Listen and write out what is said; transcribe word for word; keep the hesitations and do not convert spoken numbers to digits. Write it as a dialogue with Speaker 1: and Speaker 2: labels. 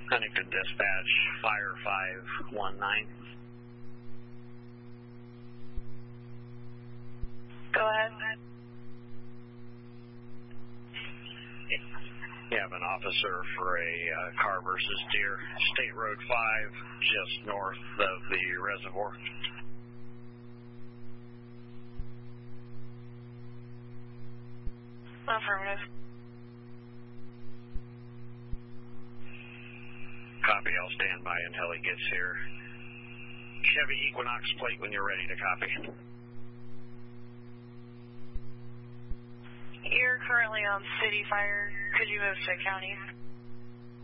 Speaker 1: Huntington Dispatch, Fire five one nine.
Speaker 2: Go ahead.
Speaker 1: You have an officer for a uh, car versus deer, State Road five, just north of the reservoir.
Speaker 2: Affirmative.
Speaker 1: Copy, I'll stand by until he gets here. Chevy Equinox plate when you're ready to copy.
Speaker 2: You're currently on city fire. Could you move to county?